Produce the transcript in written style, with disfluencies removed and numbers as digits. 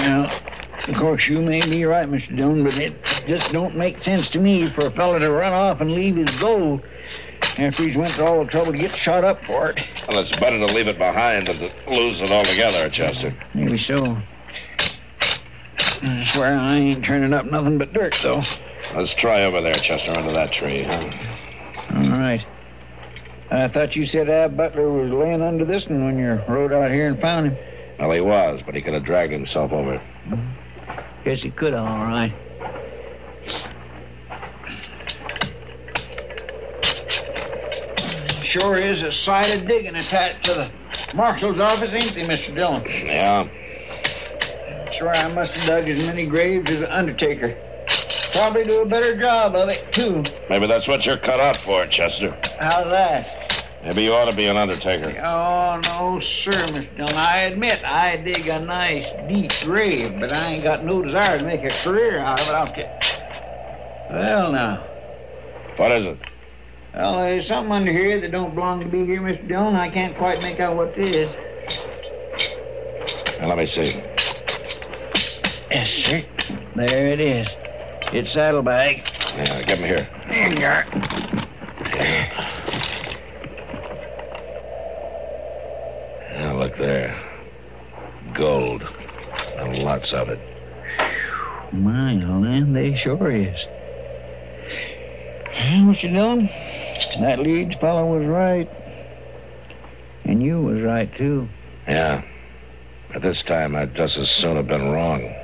Well, of course, you may be right, Mr. Dillon, but it just don't make sense to me for a fella to run off and leave his gold after he's went to all the trouble to get shot up for it. Well, it's better to leave it behind than to lose it altogether, Chester. Maybe so. I swear I ain't turning up nothing but dirt, though. Let's try over there, Chester, under that tree, huh? All right. I thought you said Ab Butler was laying under this one when you rode out here and found him. Well, he was, but he could have dragged himself over. Guess he could have, all right. Sure is a sight of digging attached to the marshal's office, ain't they, Mr. Dillon? Yeah. Sure, I must have dug as many graves as an undertaker. Probably do a better job of it, too. Maybe that's what you're cut out for, Chester. How's that? Maybe you ought to be an undertaker. Oh, no, sir, Mr. Dillon. I admit I dig a nice, deep grave, but I ain't got no desire to make a career out of it, I'll tell you. Well, now. What is it? Well, there's something under here that don't belong to be here, Mr. Dillon. I can't quite make out what it is. Now, let me see. Yes, sir. There it is. It's saddlebag. Yeah, give him here. There you are. Now, look there. Gold. And lots of it. My land, they sure is. Well, Mr. Dillon, that Leeds fellow was right. And you was right, too. Yeah. At this time, I'd just as soon have been wrong.